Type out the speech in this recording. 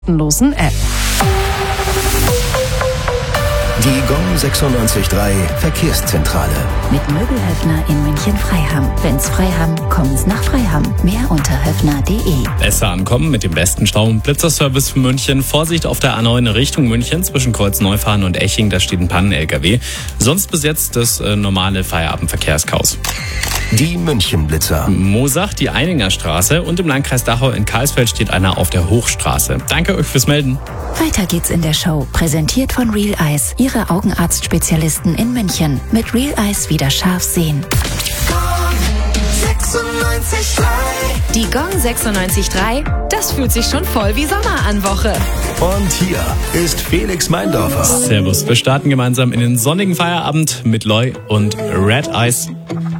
kostenlosen App. Die Gong 96.3 Verkehrszentrale. Mit Möbelhöfner in München-Freiham. Wenn's Freiham, kommen's nach Freiham. Mehr unter höfner.de. Besser ankommen mit dem besten Stau. Blitzerservice für München. Vorsicht auf der A9 Richtung München zwischen Kreuzneufahren und Eching. Da steht ein Pannen-LKW. Sonst bis jetzt das normale Feierabendverkehrschaos. Die München-Blitzer. Moosach, die Eininger Straße und im Landkreis Dachau in Karlsfeld steht einer auf der Hochstraße. Danke euch fürs Melden. Weiter geht's in der Show. Präsentiert von Real Eyes. Ihre Augenarztspezialisten in München. Mit Real Eyes wieder scharf sehen. Die Gong 96.3, das fühlt sich schon voll wie Sommer an Woche. Und hier ist Felix Meindorfer. Servus, wir starten gemeinsam in den sonnigen Feierabend mit Loy und Red Eyes.